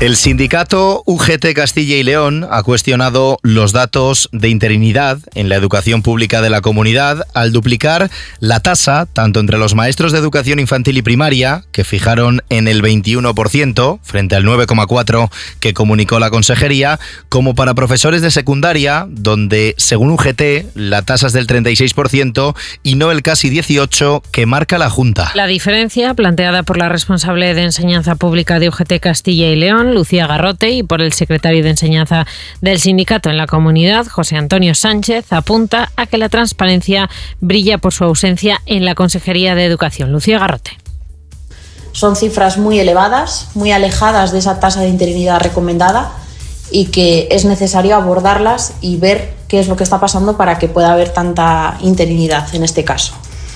El sindicato UGT Castilla y León ha cuestionado los datos de interinidad en la educación pública de la comunidad al duplicar la tasa tanto entre los maestros de educación infantil y primaria, que fijaron en el 21% frente al 9,4% que comunicó la consejería, como para profesores de secundaria, donde según UGT la tasa es del 36% y no el casi 18% que marca la Junta. La diferencia, planteada por la responsable de Enseñanza Pública de UGT Castilla y León, Lucía Garrote, y por el secretario de Enseñanza del sindicato en la comunidad, José Antonio Sánchez, apunta a que la transparencia brilla por su ausencia en la Consejería de Educación. Lucía Garrote. Son cifras muy elevadas, muy alejadas de esa tasa de interinidad recomendada y que es necesario abordarlas y ver qué es lo que está pasando para que pueda haber tanta interinidad en este caso.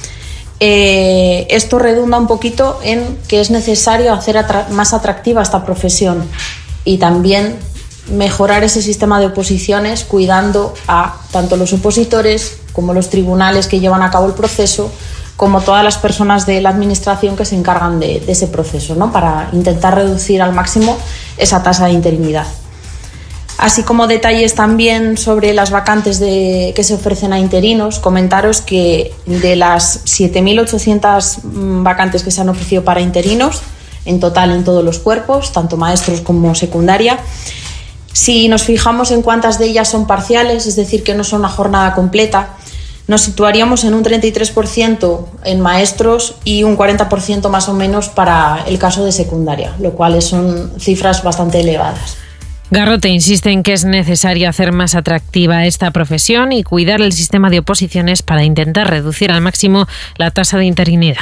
Esto redunda un poquito en que es necesario hacer más atractiva esta profesión y también mejorar ese sistema de oposiciones cuidando a tanto los opositores como los tribunales que llevan a cabo el proceso, como todas las personas de la administración que se encargan de ese proceso, ¿no? Para intentar reducir al máximo esa tasa de interinidad. Así como detalles también sobre las vacantes que se ofrecen a interinos, comentaros que de las 7.800 vacantes que se han ofrecido para interinos, en total en todos los cuerpos, tanto maestros como secundaria, si nos fijamos en cuántas de ellas son parciales, es decir, que no son una jornada completa, nos situaríamos en un 33% en maestros y un 40% más o menos para el caso de secundaria, lo cual son cifras bastante elevadas. Garrote insiste en que es necesario hacer más atractiva esta profesión y cuidar el sistema de oposiciones para intentar reducir al máximo la tasa de interinidad.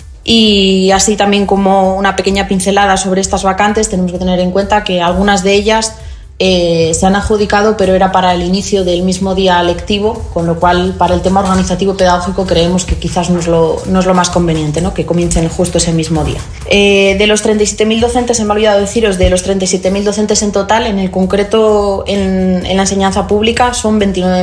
Y así también como una pequeña pincelada sobre estas vacantes, tenemos que tener en cuenta que algunas de ellas se han adjudicado, pero era para el inicio del mismo día lectivo, con lo cual para el tema organizativo pedagógico creemos que quizás no es lo más conveniente, ¿no? Que comiencen justo ese mismo día. De los 37.000 docentes, se me ha olvidado deciros, de los 37.000 docentes en total, en el concreto en la enseñanza pública son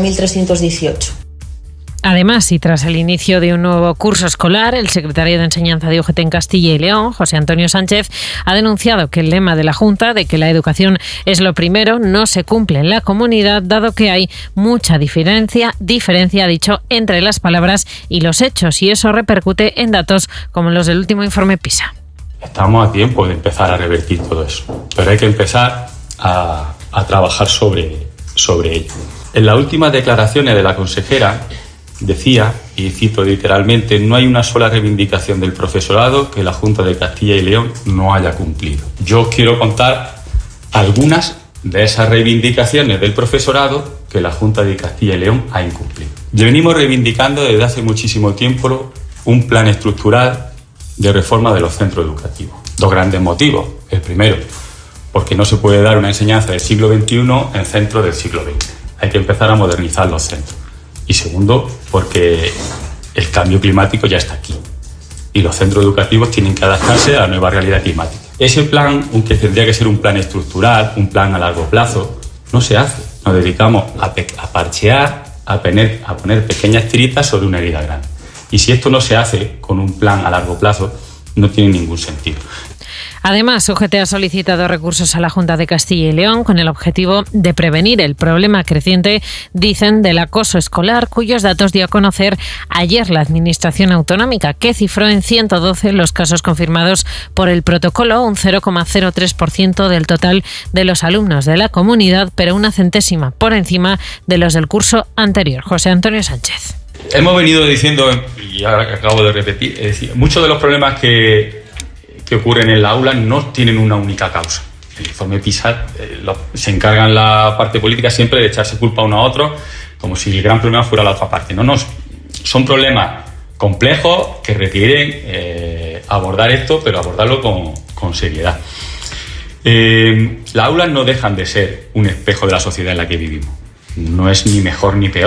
29.318. Además, y tras el inicio de un nuevo curso escolar, el secretario de Enseñanza de UGT en Castilla y León, José Antonio Sánchez, ha denunciado que el lema de la Junta de que la educación es lo primero no se cumple en la comunidad, dado que hay mucha diferencia, ha dicho, entre las palabras y los hechos, y eso repercute en datos como los del último informe PISA. Estamos a tiempo de empezar a revertir todo eso, pero hay que empezar a trabajar sobre ello. En las últimas declaraciones de la consejera decía, y cito literalmente, no hay una sola reivindicación del profesorado que la Junta de Castilla y León no haya cumplido. Yo quiero contar algunas de esas reivindicaciones del profesorado que la Junta de Castilla y León ha incumplido. Venimos reivindicando desde hace muchísimo tiempo un plan estructural de reforma de los centros educativos. Dos grandes motivos. El primero, porque no se puede dar una enseñanza del siglo XXI en centros del siglo XX. Hay que empezar a modernizar los centros. Y segundo, porque el cambio climático ya está aquí y los centros educativos tienen que adaptarse a la nueva realidad climática. Ese plan, aunque tendría que ser un plan estructural, un plan a largo plazo, no se hace. Nos dedicamos a parchear, a poner pequeñas tiritas sobre una herida grande. Y si esto no se hace con un plan a largo plazo, no tiene ningún sentido. Además, UGT ha solicitado recursos a la Junta de Castilla y León con el objetivo de prevenir el problema creciente, dicen, del acoso escolar, cuyos datos dio a conocer ayer la Administración Autonómica, que cifró en 112 los casos confirmados por el protocolo, un 0,03% del total de los alumnos de la comunidad, pero una centésima por encima de los del curso anterior. José Antonio Sánchez. Hemos venido diciendo, y ahora acabo de repetir, es decir, muchos de los problemas que ocurren en la aula no tienen una única causa. El informe PISA se encarga en la parte política siempre de echarse culpa uno a otro, como si el gran problema fuera la otra parte. No, son problemas complejos que requieren abordar esto, pero abordarlo con seriedad. Las aulas no dejan de ser un espejo de la sociedad en la que vivimos. No es ni mejor ni peor.